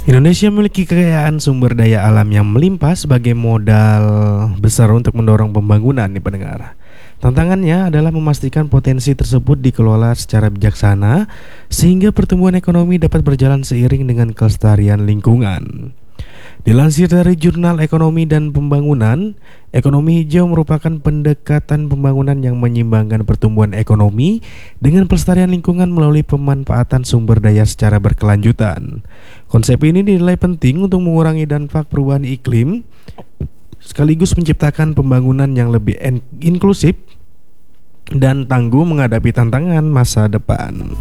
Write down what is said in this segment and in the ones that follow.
Indonesia memiliki kekayaan sumber daya alam yang melimpah sebagai modal besar untuk mendorong pembangunan nih pendengar. Tantangannya adalah memastikan potensi tersebut dikelola secara bijaksana sehingga pertumbuhan ekonomi dapat berjalan seiring dengan kelestarian lingkungan. Dilansir dari Jurnal Ekonomi dan Pembangunan, ekonomi hijau merupakan pendekatan pembangunan yang menyeimbangkan pertumbuhan ekonomi dengan pelestarian lingkungan melalui pemanfaatan sumber daya secara berkelanjutan. Konsep ini dinilai penting untuk mengurangi dampak perubahan iklim, sekaligus menciptakan pembangunan yang lebih inklusif dan tangguh menghadapi tantangan masa depan.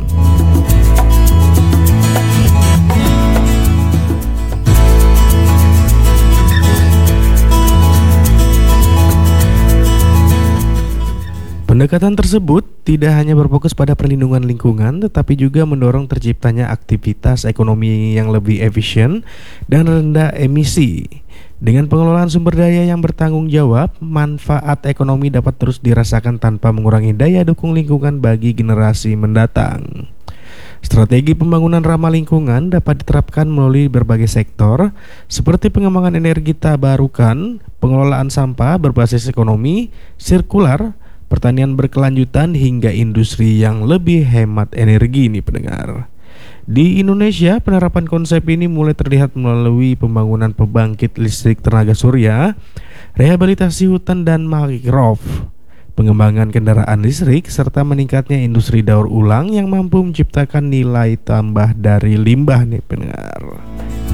Pendekatan tersebut tidak hanya berfokus pada perlindungan lingkungan, tetapi juga mendorong terciptanya aktivitas ekonomi yang lebih efisien dan rendah emisi. Dengan pengelolaan sumber daya yang bertanggung jawab, manfaat ekonomi dapat terus dirasakan tanpa mengurangi daya dukung lingkungan bagi generasi mendatang. Strategi pembangunan ramah lingkungan dapat diterapkan melalui berbagai sektor, seperti pengembangan energi terbarukan, pengelolaan sampah berbasis ekonomi sirkular, pertanian berkelanjutan hingga industri yang lebih hemat energi nih pendengar. Di Indonesia, penerapan konsep ini mulai terlihat melalui pembangunan pembangkit listrik tenaga surya, rehabilitasi hutan dan mangrove, pengembangan kendaraan listrik, serta meningkatnya industri daur ulang yang mampu menciptakan nilai tambah dari limbah nih pendengar.